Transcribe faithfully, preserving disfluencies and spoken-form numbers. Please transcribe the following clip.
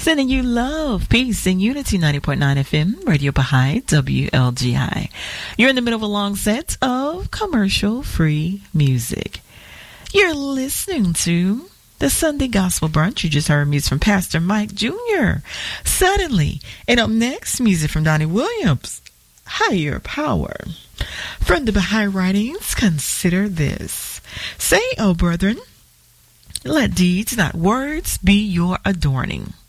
Sending you love, peace, and unity. Ninety point nine F M, Radio Baha'i, W L G I. You're in the middle of a long set of commercial-free music. You're listening to the Sunday Gospel Brunch. You just heard music from Pastor Mike Junior Suddenly. And up next, music from Donnie Williams, Higher Power. From the Baha'i writings, consider this. Say, O brethren, let deeds, not words, be your adorning.